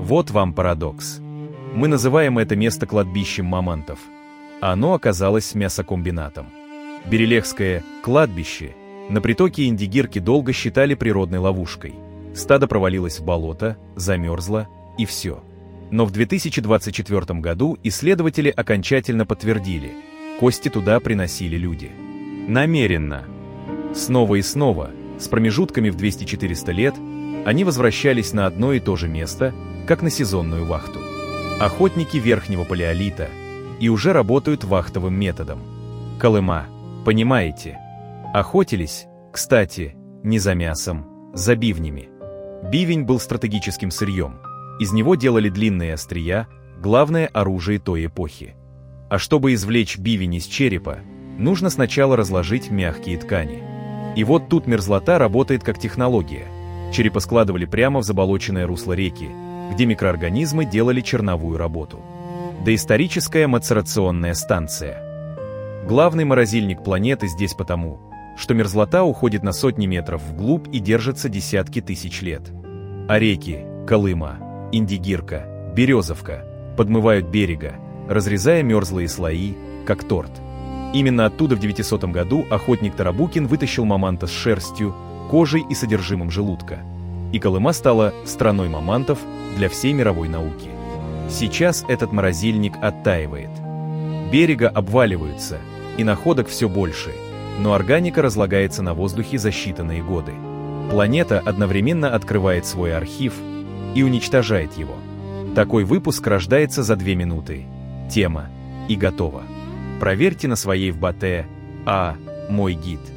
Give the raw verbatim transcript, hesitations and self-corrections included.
Вот вам парадокс. Мы называем это место кладбищем мамонтов, а оно оказалось мясокомбинатом. Берелехское кладбище на притоке Индигирки долго считали природной ловушкой. Стадо провалилось в болото, замерзло и все. Но в две тысячи двадцать четвёртом году исследователи окончательно подтвердили, кости туда приносили люди. Намеренно. Снова и снова, с промежутками в двести-четыреста лет, они возвращались на одно и то же место, как на сезонную вахту. Охотники верхнего палеолита и уже работают вахтовым методом. Колыма, понимаете? Охотились, кстати, не за мясом, за бивнями. Бивень был стратегическим сырьем. Из него делали длинные острия, главное оружие той эпохи. А чтобы извлечь бивень из черепа, нужно сначала разложить мягкие ткани. И вот тут мерзлота работает как технология. Черепа складывали прямо в заболоченное русло реки, где микроорганизмы делали черновую работу. Доисторическая мацерационная станция. Главный морозильник планеты здесь потому, что мерзлота уходит на сотни метров вглубь и держится десятки тысяч лет. А реки Колыма, Индигирка, Березовка подмывают берега, разрезая мерзлые слои, как торт. Именно оттуда в девятисотом году охотник Тарабукин вытащил мамонта с шерстью, кожей и содержимым желудка. И Колыма стала страной мамонтов для всей мировой науки. Сейчас этот морозильник оттаивает. Берега обваливаются, и находок все больше, но органика разлагается на воздухе за считанные годы. Планета одновременно открывает свой архив и уничтожает его. Такой выпуск рождается за две минуты. Тема и готово. Проверьте на своей ФБТ, а мой гид.